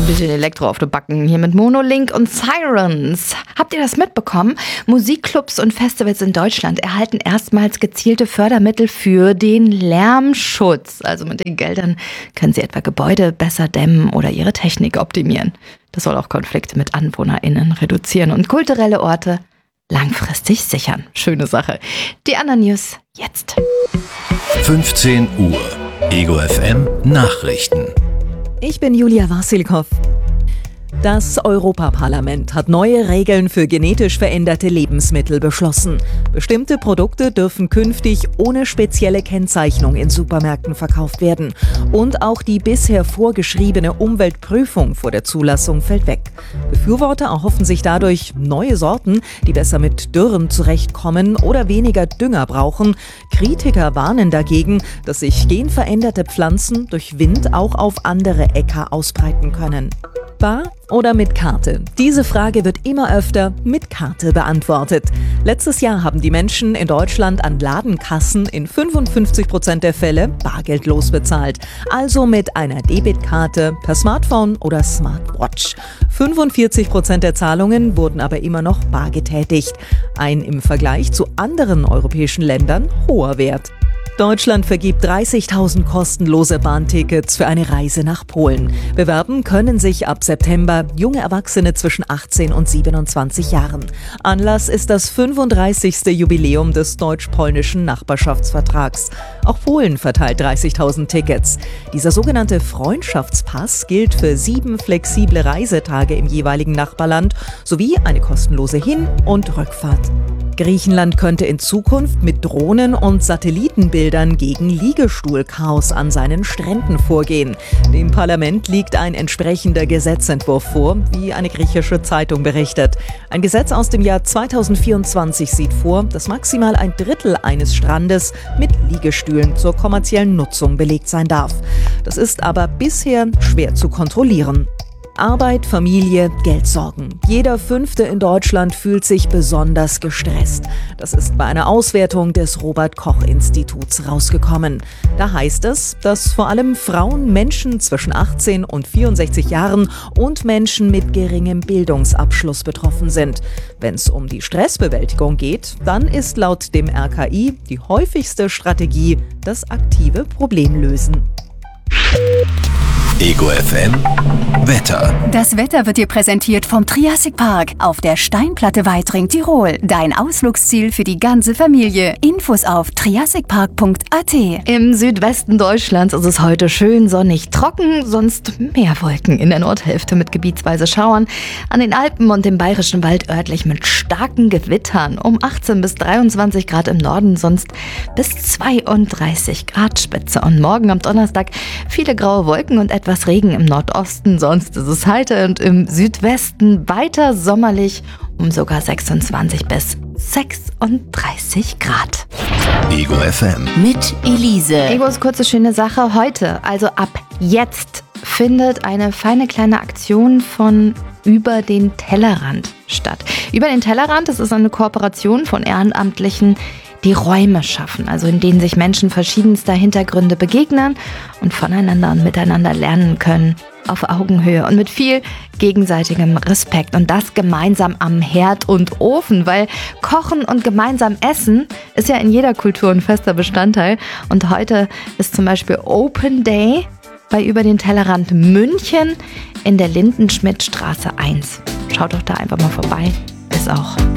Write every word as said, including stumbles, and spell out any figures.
ein bisschen Elektro auf die Backen hier mit Monolink und Sirens. Habt ihr das mitbekommen? Musikclubs und Festivals in Deutschland erhalten erstmals gezielte Fördermittel für den Lärmschutz. Also mit den Geldern können sie etwa Gebäude besser dämmen oder ihre Technik optimieren. Das soll auch Konflikte mit AnwohnerInnen reduzieren und kulturelle Orte langfristig sichern. Schöne Sache. Die anderen News jetzt. fünfzehn Uhr. Ego F M Nachrichten. Ich bin Julia Wassilkow. Das Europaparlament hat neue Regeln für genetisch veränderte Lebensmittel beschlossen. Bestimmte Produkte dürfen künftig ohne spezielle Kennzeichnung in Supermärkten verkauft werden. Und auch die bisher vorgeschriebene Umweltprüfung vor der Zulassung fällt weg. Befürworter erhoffen sich dadurch neue Sorten, die besser mit Dürren zurechtkommen oder weniger Dünger brauchen. Kritiker warnen dagegen, dass sich genveränderte Pflanzen durch Wind auch auf andere Äcker ausbreiten können. Bar oder mit Karte? Diese Frage wird immer öfter mit Karte beantwortet. Letztes Jahr haben die Menschen in Deutschland an Ladenkassen in fünfundfünfzig Prozent der Fälle bargeldlos bezahlt. Also mit einer Debitkarte per Smartphone oder Smartwatch. fünfundvierzig Prozent der Zahlungen wurden aber immer noch bar getätigt. Ein im Vergleich zu anderen europäischen Ländern hoher Wert. Deutschland vergibt dreißigtausend kostenlose Bahntickets für eine Reise nach Polen. Bewerben können sich ab September junge Erwachsene zwischen achtzehn und siebenundzwanzig Jahren. Anlass ist das fünfunddreißigste Jubiläum des deutsch-polnischen Nachbarschaftsvertrags. Auch Polen verteilt dreißigtausend Tickets. Dieser sogenannte Freundschaftspass gilt für sieben flexible Reisetage im jeweiligen Nachbarland sowie eine kostenlose Hin- und Rückfahrt. Griechenland könnte in Zukunft mit Drohnen und Satellitenbildern gegen Liegestuhlchaos an seinen Stränden vorgehen. Dem Parlament liegt ein entsprechender Gesetzentwurf vor, wie eine griechische Zeitung berichtet. Ein Gesetz aus dem Jahr zweitausendvierundzwanzig sieht vor, dass maximal ein Drittel eines Strandes mit Liegestühlen zur kommerziellen Nutzung belegt sein darf. Das ist aber bisher schwer zu kontrollieren. Arbeit, Familie, Geldsorgen. Jeder Fünfte in Deutschland fühlt sich besonders gestresst. Das ist bei einer Auswertung des Robert-Koch-Instituts rausgekommen. Da heißt es, dass vor allem Frauen, Menschen zwischen achtzehn und vierundsechzig Jahren und Menschen mit geringem Bildungsabschluss betroffen sind. Wenn es um die Stressbewältigung geht, dann ist laut dem R K I die häufigste Strategie das aktive Problemlösen. Ego F M Wetter. Das Wetter wird dir präsentiert vom Triassic Park auf der Steinplatte Weitring, Tirol. Dein Ausflugsziel für die ganze Familie. Infos auf triassic park punkt a t. Im Südwesten Deutschlands ist es heute schön sonnig, trocken, sonst mehr Wolken in der Nordhälfte mit gebietsweise Schauern. An den Alpen und dem Bayerischen Wald örtlich mit starken Gewittern. Um achtzehn bis dreiundzwanzig Grad im Norden, sonst bis zweiunddreißig Grad Spitze. Und morgen am Donnerstag viele graue Wolken und etwas Regen im Nordosten. Sonst ist es heiter und im Südwesten weiter sommerlich um sogar sechsundzwanzig bis sechsunddreißig Grad. Ego F M Mit Elise. Egos kurze schöne Sache heute, also ab jetzt findet eine feine kleine Aktion von Über den Tellerrand statt. Über den Tellerrand, das ist eine Kooperation von Ehrenamtlichen, die Räume schaffen, also in denen sich Menschen verschiedenster Hintergründe begegnen und voneinander und miteinander lernen können, auf Augenhöhe und mit viel gegenseitigem Respekt. Und das gemeinsam am Herd und Ofen, weil Kochen und gemeinsam Essen ist ja in jeder Kultur ein fester Bestandteil. Und heute ist zum Beispiel Open Day bei Über den Tellerrand München in der Lindenschmidtstraße eins. Schaut doch da einfach mal vorbei. Ist auch